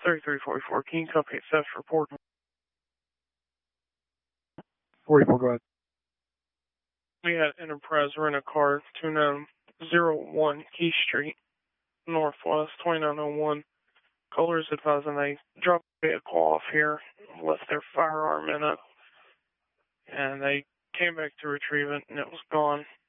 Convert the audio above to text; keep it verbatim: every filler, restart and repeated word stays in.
thirty-three forty-four, can you copy a theft report? forty-four, go ahead. We had Enterprise rent a car, two nine zero one Key Street, Northwest, twenty-nine oh one. Callers advising they dropped the vehicle off here, left their firearm in it, and they came back to retrieve it, and it was gone.